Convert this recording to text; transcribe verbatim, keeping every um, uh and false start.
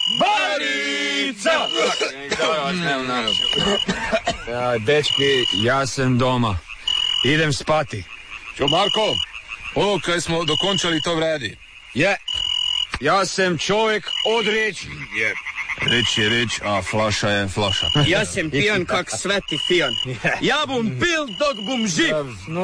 Barica! Ja, dečki, ja sam doma. Idem spati. Čo, Marko? Ovo kaj smo dokončali to vradi. Je, ja sam čovjek od riječi. Je. Reč je reč, a flaša je flaša. Ja sam pijan kak sveti fijan. Ja bum pil dok bum živ.